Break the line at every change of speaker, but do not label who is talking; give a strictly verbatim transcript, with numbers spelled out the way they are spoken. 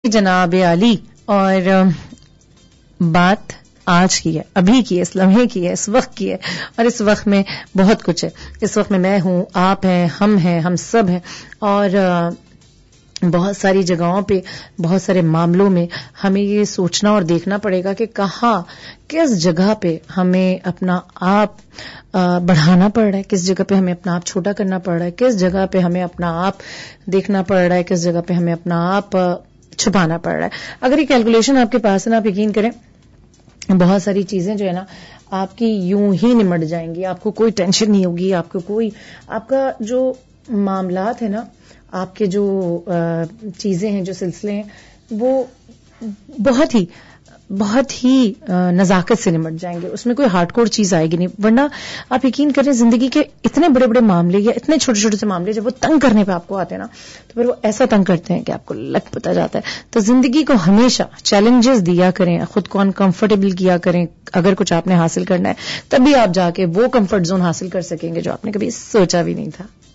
جناب علی، اور بات آج کی ہے، ابھی کی ہے، اس لمحے کی ہے، اس وقت کی ہے، اور اس وقت میں بہت کچھ ہے. اس وقت میں میں ہوں، آپ ہیں، ہم ہیں، ہم سب ہیں، اور بہت ساری جگہوں پہ، بہت سارے معاملوں میں ہمیں یہ سوچنا اور دیکھنا پڑے گا کہ کہاں، کس جگہ پہ ہمیں اپنا آپ بڑھانا پڑ رہا ہے، کس جگہ پہ ہمیں اپنا آپ چھوٹا کرنا پڑ رہا ہے، کس جگہ پہ ہمیں اپنا آپ دیکھنا پڑ رہا ہے، کس جگہ پہ ہمیں اپنا آپ چھپانا پڑ رہا ہے. اگر یہ کیلکولیشن آپ کے پاس ہے نا، آپ یقین کریں بہت ساری چیزیں جو ہے نا آپ کی یوں ہی نمٹ جائیں گی. آپ کو کوئی ٹینشن نہیں ہوگی، آپ کو کوئی، آپ کا جو معاملات ہے نا، آپ کے جو چیزیں ہیں، جو سلسلے ہیں، وہ بہت ہی بہت ہی نزاکت سے نمٹ جائیں گے. اس میں کوئی ہارڈ کور چیز آئے گی نہیں. ورنہ آپ یقین کریں زندگی کے اتنے بڑے بڑے معاملے یا اتنے چھوٹے چھوٹے سے معاملے جب وہ تنگ کرنے پہ آپ کو آتے ہیں نا، تو پھر وہ ایسا تنگ کرتے ہیں کہ آپ کو لگ پتا جاتا ہے. تو زندگی کو ہمیشہ چیلنجز دیا کریں، خود کو انکمفرٹیبل کیا کریں. اگر کچھ آپ نے حاصل کرنا ہے تبھی آپ جا کے وہ کمفرٹ زون حاصل کر سکیں گے جو آپ نے کبھی سوچا بھی نہیں تھا.